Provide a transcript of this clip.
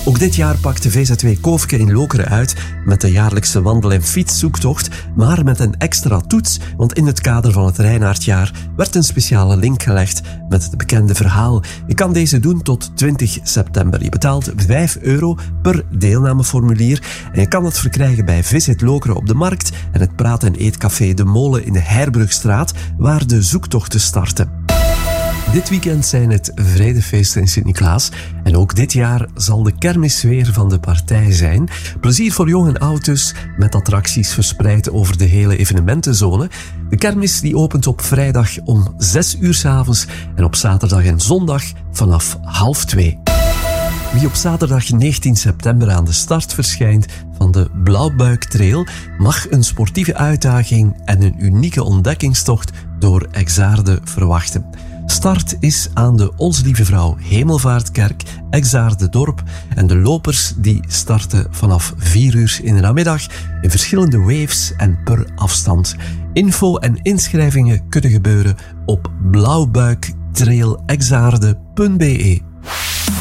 Ook dit jaar pakt de VZW Koofke in Lokeren uit met de jaarlijkse wandel- en fietszoektocht, maar met een extra toets, want in het kader van het Reinaardjaar werd een speciale link gelegd met het bekende verhaal. Je kan deze doen tot 20 september. Je betaalt €5 per deelnameformulier en je kan het verkrijgen bij Visit Lokeren op de Markt en het praat- en eetcafé De Molen in de Herbrugstraat, waar de zoektochten starten. Dit weekend zijn het Vredefeesten in Sint-Niklaas en ook dit jaar zal de kermis weer van de partij zijn. Plezier voor jong en oud dus, met attracties verspreid over de hele evenementenzone. De kermis die opent op vrijdag om 6 uur 's avonds en op zaterdag en zondag vanaf 1:30. Wie op zaterdag 19 september aan de start verschijnt van de Blauwbuiktrail mag een sportieve uitdaging en een unieke ontdekkingstocht door Exaarde verwachten. Start is aan de Ons Lieve Vrouw Hemelvaartkerk, Exaarde-dorp en de lopers die starten vanaf 4 uur in de namiddag in verschillende waves en per afstand. Info en inschrijvingen kunnen gebeuren op blauwbuiktrailexaarde.be.